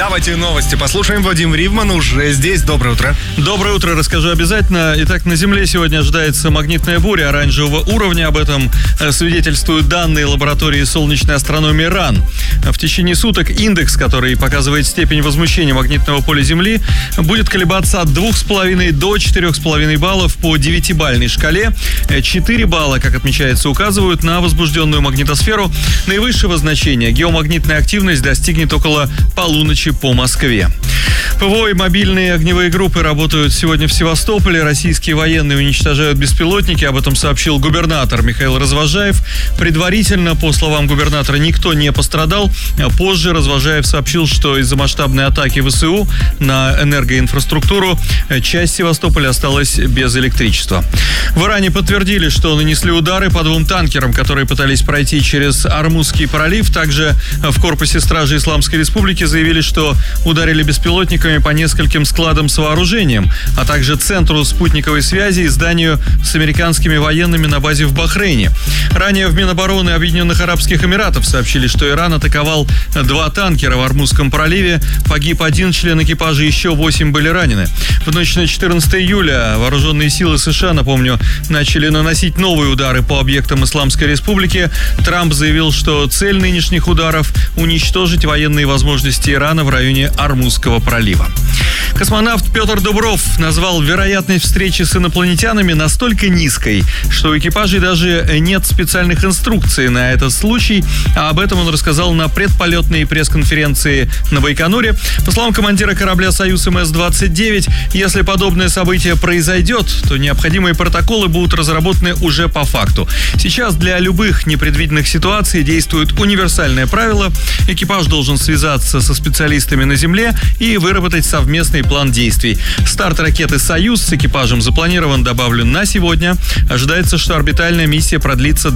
Давайте новости послушаем. Владимир Ривман уже здесь. Доброе утро. Доброе утро, расскажу обязательно. Итак, на Земле сегодня ожидается магнитная буря оранжевого уровня. Об этом свидетельствуют данные лаборатории солнечной астрономии РАН. В течение суток индекс, который показывает степень возмущения магнитного поля Земли, будет колебаться от 2,5 до 4,5 баллов по 9-бальной шкале. 4 балла, как отмечается, указывают на возбужденную магнитосферу наивысшего значения. Геомагнитная активность достигнет около полуночи по Москве. ПВО и мобильные огневые группы работают сегодня в Севастополе. Российские военные уничтожают беспилотники. Об этом сообщил губернатор Михаил Развозжаев. Предварительно, по словам губернатора, никто не пострадал. Позже Развозжаев сообщил, что из-за масштабной атаки ВСУ на энергоинфраструктуру часть Севастополя осталась без электричества. В Иране подтвердили, что нанесли удары по 2 танкерам, которые пытались пройти через Ормузский пролив. Также в корпусе стражи Исламской Республики заявили, что ударили беспилотниками по нескольким складам с вооружением, а также центру спутниковой связи и зданию с американскими военными на базе в Бахрейне. Ранее в Минобороны Объединенных Арабских Эмиратов сообщили, что Иран атаковал 2 танкера в Ормузском проливе. Погиб 1 член экипажа, еще 8 были ранены. В ночь на 14 июля вооруженные силы США, напомню, начали наносить новые удары по объектам Исламской Республики. Трамп заявил, что цель нынешних ударов – уничтожить военные возможности Ирана в районе Ормузского пролива. Космонавт Петр Дубров назвал вероятность встречи с инопланетянами настолько низкой, что у экипажей даже нет специальных инструкций на этот случай. А об этом он рассказал на предполетной пресс-конференции на Байконуре. По словам командира корабля «Союз МС-29», если подобное событие произойдет, то необходимые протоколы будут разработаны уже по факту. Сейчас для любых непредвиденных ситуаций действует универсальное правило. Экипаж должен связаться со специалистами на Земле и выработать совместный план действий. Старт ракеты «Союз» с экипажем запланирован, добавлю, на сегодня. Ожидается, что орбитальная миссия продлится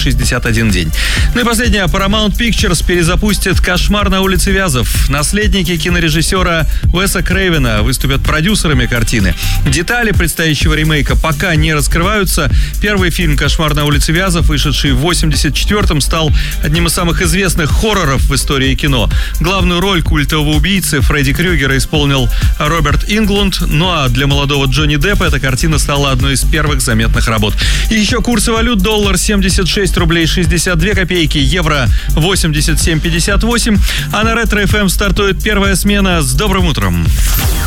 261 день. Ну и последнее. Paramount Pictures перезапустит «Кошмар на улице Вязов». Наследники кинорежиссера Уэса Крейвена выступят продюсерами картины. Детали предстоящего ремейка пока не раскрываются. Первый фильм «Кошмар на улице Вязов», вышедший в 1984-м, стал одним из самых известных хорроров в истории кино. Главную роль культового убийцы Фредди Крюгера исполнил Роберт Инглунд. Ну а для молодого Джонни Деппа эта картина стала одной из первых заметных работ. И еще курсы валют: доллар 76 рублей 62 копейки, евро 87,58. А на Ретро FM стартует первая смена. С добрым утром!